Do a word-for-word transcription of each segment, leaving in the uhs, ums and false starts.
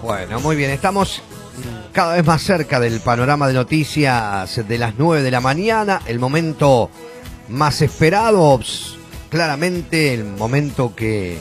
Bueno, muy bien, estamos cada vez más cerca del panorama de noticias de las nueve de la mañana, el momento más esperado, claramente el momento que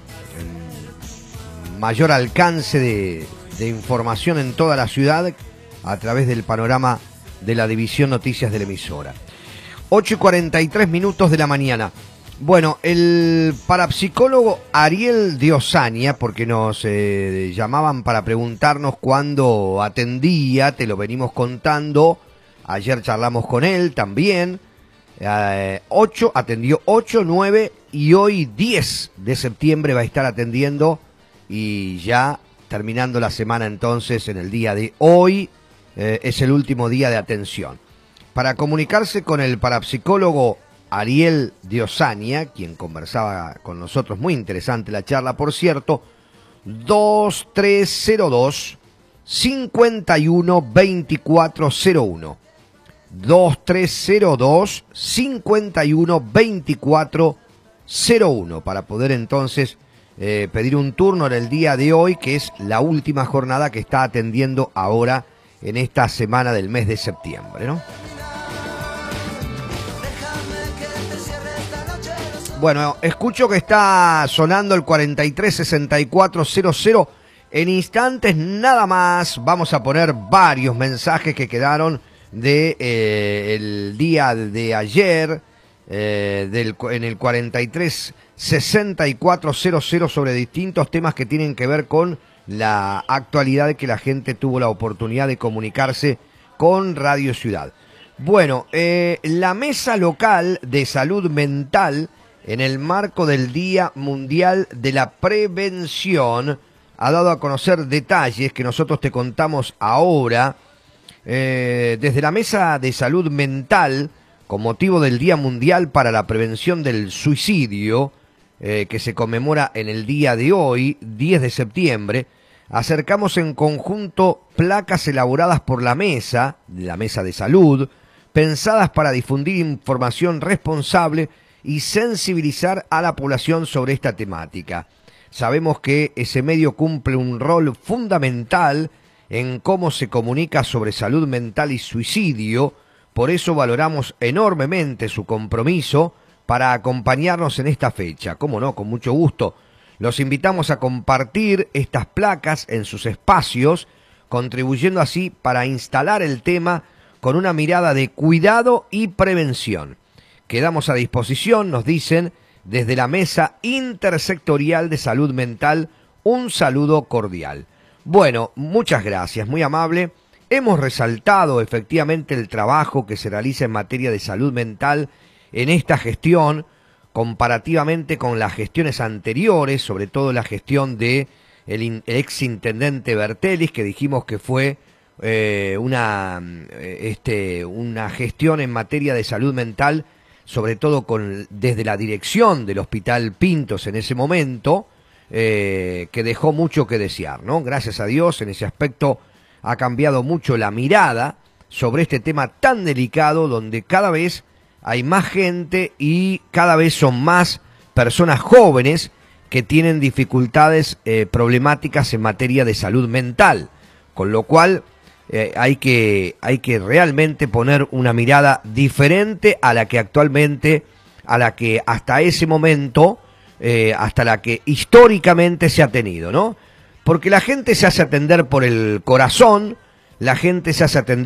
mayor alcance de, de información en toda la ciudad a través del panorama de la división noticias de la emisora. ocho y cuarenta y tres minutos de la mañana. Bueno, el parapsicólogo Ariel Diosania, porque nos eh, llamaban para preguntarnos cuándo atendía, te lo venimos contando, ayer charlamos con él también, eh, ocho, atendió ocho, nueve y hoy diez de septiembre va a estar atendiendo y ya terminando la semana entonces en el día de hoy eh, es el último día de atención. Para comunicarse con el parapsicólogo Ariel Diosania, quien conversaba con nosotros, muy interesante la charla, por cierto, dos tres cero dos, cinco uno dos cuatro cero uno. dos tres cero dos, cinco uno dos cuatro cero uno para poder entonces eh, pedir un turno en el día de hoy, que es la última jornada que está atendiendo ahora en esta semana del mes de septiembre, ¿no? Bueno, escucho que está sonando el cuarenta y tres sesenta y cuatro cero cero. En instantes nada más vamos a poner varios mensajes que quedaron de eh, el día de ayer eh, del, en el cuarenta y tres sesenta y cuatro cero cero sobre distintos temas que tienen que ver con la actualidad de que la gente tuvo la oportunidad de comunicarse con Radio Ciudad. Bueno, eh, la Mesa Local de Salud Mental, en el marco del Día Mundial de la Prevención, ha dado a conocer detalles que nosotros te contamos ahora. Eh, desde la Mesa de Salud Mental, con motivo del Día Mundial para la Prevención del Suicidio, eh, que se conmemora en el día de hoy, diez de septiembre, acercamos en conjunto placas elaboradas por la Mesa, la Mesa de Salud, pensadas para difundir información responsable y sensibilizar a la población sobre esta temática. Sabemos que ese medio cumple un rol fundamental en cómo se comunica sobre salud mental y suicidio, por eso valoramos enormemente su compromiso para acompañarnos en esta fecha. Cómo no, con mucho gusto. Los invitamos a compartir estas placas en sus espacios, contribuyendo así para instalar el tema con una mirada de cuidado y prevención. Quedamos a disposición, nos dicen, desde la Mesa Intersectorial de Salud Mental, un saludo cordial. Bueno, muchas gracias, muy amable. Hemos resaltado efectivamente el trabajo que se realiza en materia de salud mental en esta gestión, comparativamente con las gestiones anteriores, sobre todo la gestión de el ex intendente Bertelis, que dijimos que fue eh, una, este, una gestión en materia de salud mental, sobre todo con, desde la dirección del Hospital Pintos en ese momento, eh, que dejó mucho que desear, ¿no? Gracias a Dios, en ese aspecto ha cambiado mucho la mirada sobre este tema tan delicado, donde cada vez hay más gente y cada vez son más personas jóvenes que tienen dificultades eh, problemáticas en materia de salud mental, con lo cual Eh, hay que hay que realmente poner una mirada diferente a la que actualmente, a la que hasta ese momento, eh, hasta la que históricamente se ha tenido, ¿no? Porque la gente se hace atender por el corazón, la gente se hace atender